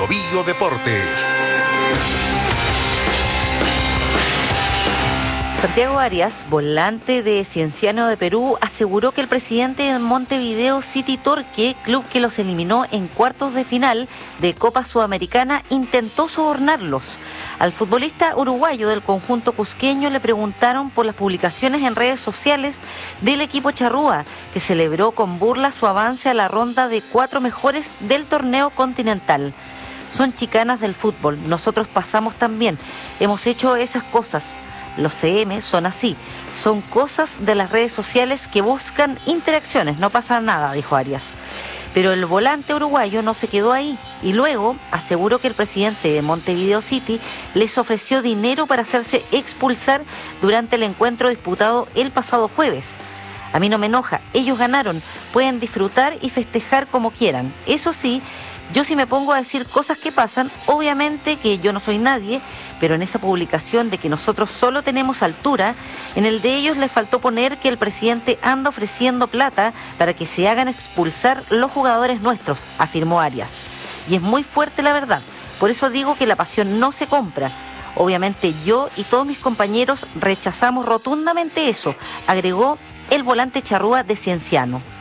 Bio Bio Deportes. Santiago Arias, volante de Cienciano de Perú, aseguró que el presidente de Montevideo City Torque, club que los eliminó en cuartos de final de Copa Sudamericana, intentó sobornarlos. Al futbolista uruguayo del conjunto cusqueño le preguntaron por las publicaciones en redes sociales del equipo charrúa, que celebró con burla su avance a la ronda de 4 mejores del torneo continental. Son chicanas del fútbol, nosotros pasamos también, hemos hecho esas cosas. Los CM son así, son cosas de las redes sociales que buscan interacciones, no pasa nada, dijo Arias. Pero el volante uruguayo no se quedó ahí y luego aseguró que el presidente de Montevideo City les ofreció dinero para hacerse expulsar durante el encuentro disputado el pasado jueves. A mí no me enoja, ellos ganaron, pueden disfrutar y festejar como quieran. Eso sí, yo si me pongo a decir cosas que pasan, obviamente que yo no soy nadie, pero en esa publicación de que nosotros solo tenemos altura, en el de ellos les faltó poner que el presidente anda ofreciendo plata para que se hagan expulsar los jugadores nuestros, afirmó Arias. Y es muy fuerte la verdad, por eso digo que la pasión no se compra. Obviamente yo y todos mis compañeros rechazamos rotundamente eso, agregó el volante charrúa de Cienciano.